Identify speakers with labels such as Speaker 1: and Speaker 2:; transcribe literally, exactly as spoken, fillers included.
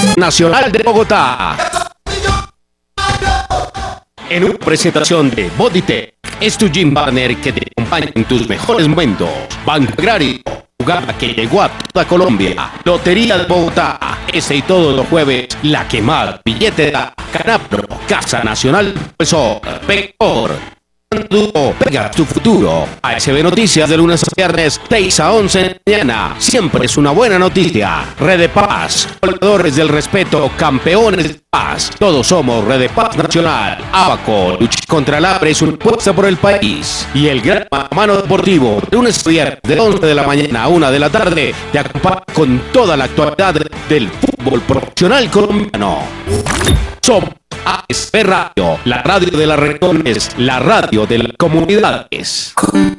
Speaker 1: Nacional de Bogotá. En una presentación de Bodytech, es tu gym partner que te acompaña en tus mejores momentos. Banco Agrario, jugada que llegó a toda Colombia. Lotería de Bogotá, ese y todos los jueves, la que más billete da. Canapro, Casa Nacional Profesor, Pecor. Pega tu futuro. A S B Noticias de lunes a viernes, seis a once de la mañana. Siempre es una buena noticia. Red de Paz, pobladores del respeto, campeones de paz. Todos somos Red de Paz Nacional. Abaco, lucha contra el hambre es una apuesta por el país. Y el Gran Mano Deportivo, lunes a viernes de once de la mañana a una de la tarde, te acompaña con toda la actualidad del fútbol profesional colombiano. Somos A S B Radio, la radio de las regiones, la radio de las comunidades.